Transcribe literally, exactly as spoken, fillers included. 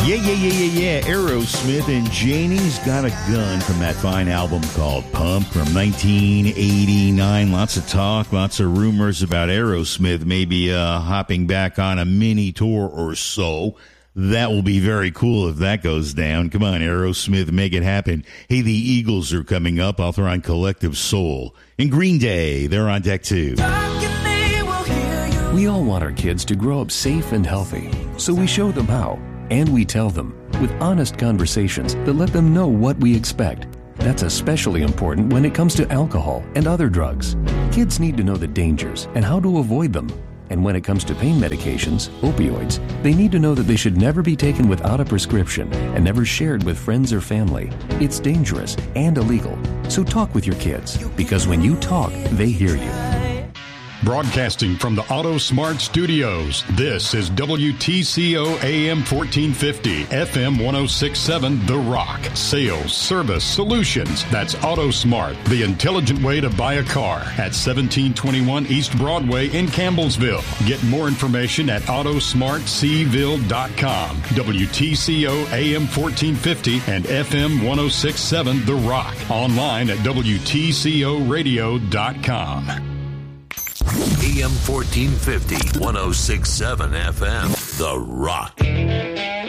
Yeah, yeah, yeah, yeah, yeah. Aerosmith and Janie's Got a Gun from that fine album called Pump from nineteen eighty-nine. Lots of talk, lots of rumors about Aerosmith maybe uh, hopping back on a mini tour or so. That will be very cool if that goes down. Come on, Aerosmith, make it happen. Hey, the Eagles are coming up. I'll throw on Collective Soul. And Green Day, they're on deck too. We all want our kids to grow up safe and healthy, so we show them how. And we tell them with honest conversations that let them know what we expect. That's especially important when it comes to alcohol and other drugs. Kids need to know the dangers and how to avoid them. And when it comes to pain medications, opioids, they need to know that they should never be taken without a prescription and never shared with friends or family. It's dangerous and illegal. So talk with your kids, because when you talk, they hear you. Broadcasting from the Auto Smart Studios, this is W T C O A M fourteen fifty, F M ten sixty-seven, The Rock. Sales, service, solutions. That's Auto Smart, the intelligent way to buy a car at seventeen twenty-one East Broadway in Campbellsville. Get more information at auto smart c ville dot com. W T C O A M fourteen fifty and F M ten sixty-seven, The Rock. Online at W T C O radio dot com. A M fourteen fifty, ten sixty-seven F M, The Rock.